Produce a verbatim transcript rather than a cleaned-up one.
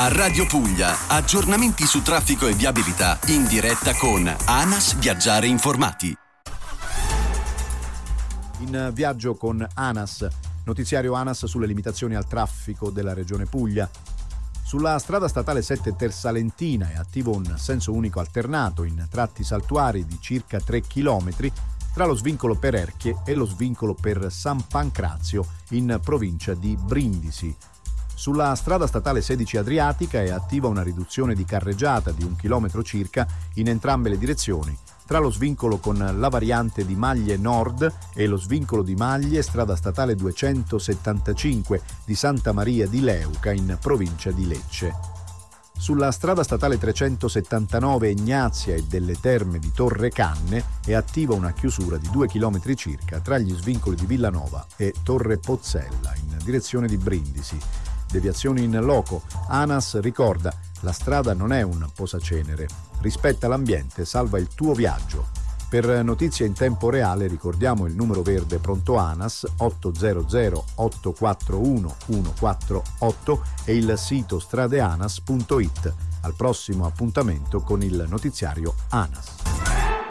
A Radio Puglia, aggiornamenti su traffico e viabilità in diretta con ANAS Viaggiare Informati. In viaggio con ANAS, notiziario ANAS sulle limitazioni al traffico della Regione Puglia. Sulla strada statale sette Tersalentina è attivo un senso unico alternato in tratti saltuari di circa tre chilometri tra lo svincolo per Erchie e lo svincolo per San Pancrazio in provincia di Brindisi. Sulla strada statale sedici Adriatica è attiva una riduzione di carreggiata di un chilometro circa in entrambe le direzioni, tra lo svincolo con la variante di Maglie Nord e lo svincolo di Maglie, strada statale duecentosettantacinque di Santa Maria di Leuca in provincia di Lecce. Sulla strada statale trecentosettantanove Ignazia e delle Terme di Torre Canne è attiva una chiusura di due chilometri circa tra gli svincoli di Villanova e Torre Pozzella in direzione di Brindisi. Deviazioni in loco. ANAS ricorda: la strada non è un posacenere. Rispetta l'ambiente, salva il tuo viaggio. Per notizie in tempo reale ricordiamo il numero verde pronto ANAS ottocento otto quattro uno uno quattro otto e il sito stradeanas punto it. Al prossimo appuntamento con il notiziario ANAS.